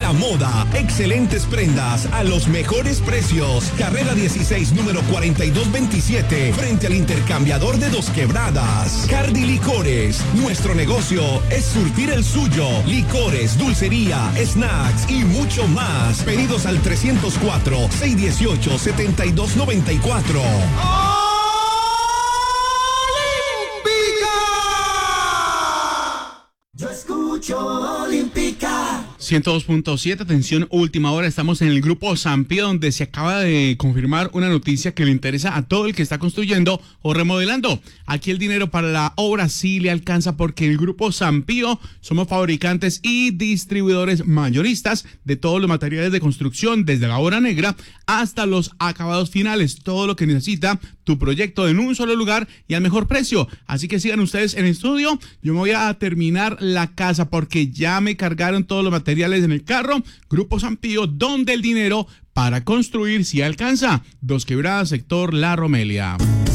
alta moda, excelentes prendas a los mejores precios. Carrera 16, número 4227, frente al intercambiador de Dos Quebradas. Cardi Licores, nuestro negocio es surtir el suyo. Licores, dulcería, snacks y mucho más. Pedidos al 304-618-7294. Yo escucho Olímpica. 102.7, atención, última hora. Estamos en el grupo Sampío, donde se acaba de confirmar una noticia que le interesa a todo el que está construyendo o remodelando. Aquí el dinero para la obra sí le alcanza, porque el grupo Sampío somos fabricantes y distribuidores mayoristas de todos los materiales de construcción, desde la obra negra hasta los acabados finales. Todo lo que necesita tu proyecto en un solo lugar y al mejor precio. Así que sigan ustedes en el estudio. Yo me voy a terminar la casa porque ya me cargaron todos los materiales en el carro. Grupo Sampío, donde el dinero para construir sí alcanza. Dos Quebradas, sector La Romelia.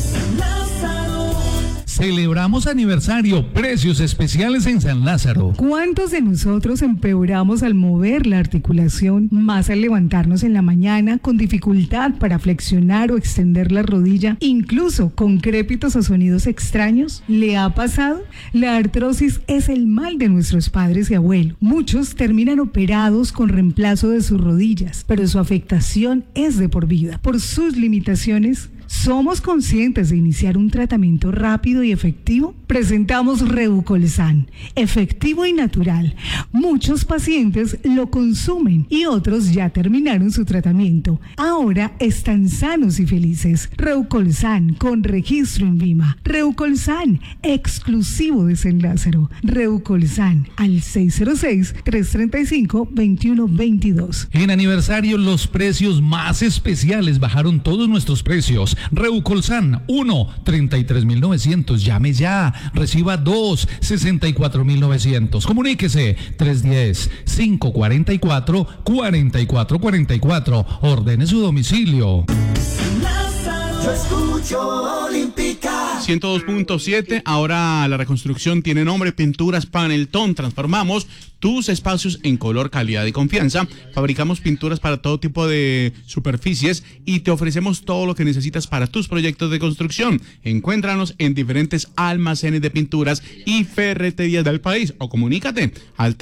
Celebramos aniversario, precios especiales en San Lázaro. ¿Cuántos de nosotros empeoramos al mover la articulación, más al levantarnos en la mañana con dificultad para flexionar o extender la rodilla, incluso con crépitos o sonidos extraños? ¿Le ha pasado? La artrosis es el mal de nuestros padres y abuelos. Muchos terminan operados con reemplazo de sus rodillas, pero su afectación es de por vida. Por sus limitaciones, ¿somos conscientes de iniciar un tratamiento rápido y efectivo? Presentamos Reucolsan, efectivo y natural. Muchos pacientes lo consumen y otros ya terminaron su tratamiento. Ahora están sanos y felices. Reucolsan, con registro en Vima. Reucolsan, exclusivo de San Lázaro. Reucolsan, al 606-335-2122. En aniversario, los precios más especiales. Bajaron todos nuestros precios. Reucolsan, 1, 33.900. Llame ya. Reciba 2, 64.900. Comuníquese 310-544-4444. Ordene su domicilio. Yo escucho Olímpica. 102.7, ahora la reconstrucción tiene nombre: Pinturas Paneltón. Transformamos tus espacios en color, calidad y confianza. Fabricamos pinturas para todo tipo de superficies y te ofrecemos todo lo que necesitas para tus proyectos de construcción. Encuéntranos en diferentes almacenes de pinturas y ferreterías del país, o comunícate al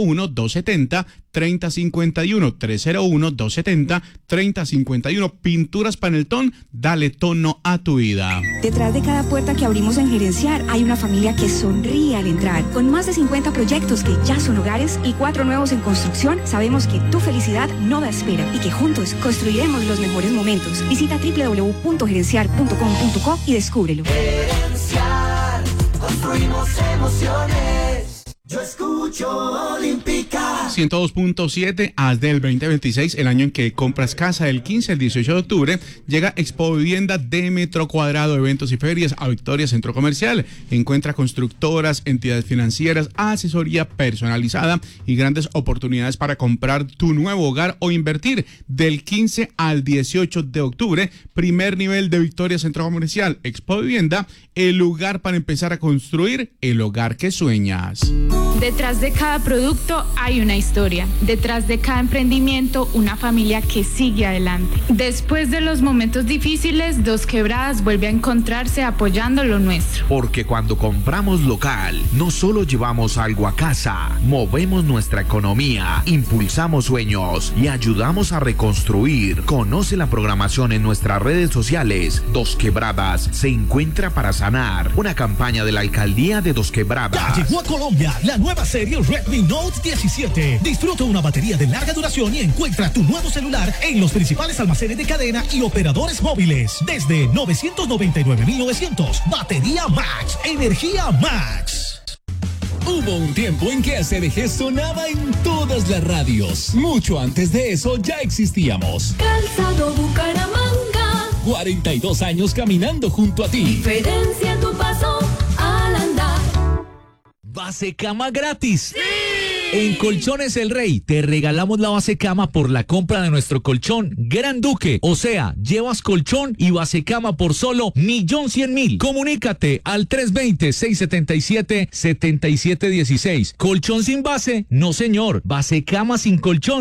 301-270-3051, 301-270-3051. Pinturas Paneltón, dale tono a tu vida. Detrás de cada puerta que abrimos en Gerenciar hay una familia que sonríe al entrar. Con más de 50 proyectos que ya son hogares y 4 nuevos en construcción, sabemos que tu felicidad no da espera y que juntos construiremos los mejores momentos. Visita www.gerenciar.com.co y descúbrelo. Gerenciar, construimos emociones. Yo escucho Olímpica. 102.7, haz del 2026 el año en que compras casa. Del 15 al 18 de octubre llega Expo Vivienda de Metro Cuadrado, eventos y ferias a Victoria Centro Comercial. Encuentra constructoras, entidades financieras, asesoría personalizada y grandes oportunidades para comprar tu nuevo hogar o invertir. Del 15 al 18 de octubre, primer nivel de Victoria Centro Comercial. Expo Vivienda, el lugar para empezar a construir el hogar que sueñas. Detrás de cada producto hay una historia. Detrás de cada emprendimiento, una familia que sigue adelante. Después de los momentos difíciles, Dos Quebradas vuelve a encontrarse apoyando lo nuestro. Porque cuando compramos local, no solo llevamos algo a casa, movemos nuestra economía, impulsamos sueños y ayudamos a reconstruir. Conoce la programación en nuestras redes sociales. Dos Quebradas se encuentra para sanar. Una campaña de la Alcaldía de Dos Quebradas. Ya llegó a Colombia la nueva serie Redmi Note 17. Disfruta una batería de larga duración y encuentra tu nuevo celular en los principales almacenes de cadena y operadores móviles. Desde 999.900. Batería Max. Energía Max. Hubo un tiempo en que ACDG sonaba en todas las radios. Mucho antes de eso ya existíamos. Calzado Bucaramanga. 42 años caminando junto a ti. Diferencia tu paso al andar. Base cama gratis. ¡Sí! En Colchones El Rey te regalamos la base cama por la compra de nuestro colchón Gran Duque. O sea, llevas colchón y base cama por solo 1.100.000. Comunícate al 320-677-7716. ¿Colchón sin base? No, señor. Base cama sin colchón.